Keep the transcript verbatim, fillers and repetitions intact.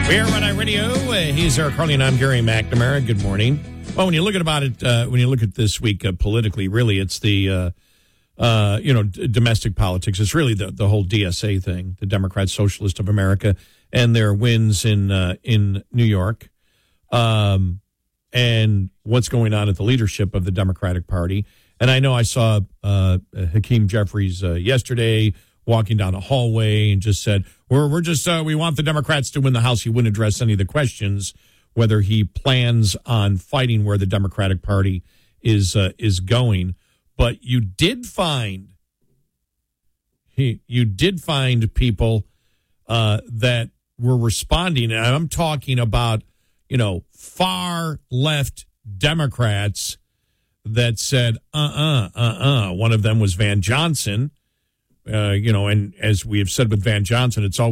We're on our radio. Uh, he's Eric Carly, and I'm Gary McNamara. Good morning. Well, when you look at about it, uh, when you look at this week uh, politically, really, it's the uh, uh, you know d- domestic politics. It's really the the whole D S A thing, the Democrat Socialist of America, and their wins in uh, in New York, um, and what's going on at the leadership of the Democratic Party. And I know I saw uh, Hakeem Jeffries uh, yesterday walking down a hallway and just said, we're, we're just, uh, we want the Democrats to win the House. He wouldn't address any of the questions, whether he plans on fighting where the Democratic Party is, uh, is going. But you did find, he, you did find people, uh, that were responding. And I'm talking about, you know, far left Democrats that said, uh-uh, uh-uh. One of them was Van Johnson. Uh, you know, and as we have said with Van Johnson, it's always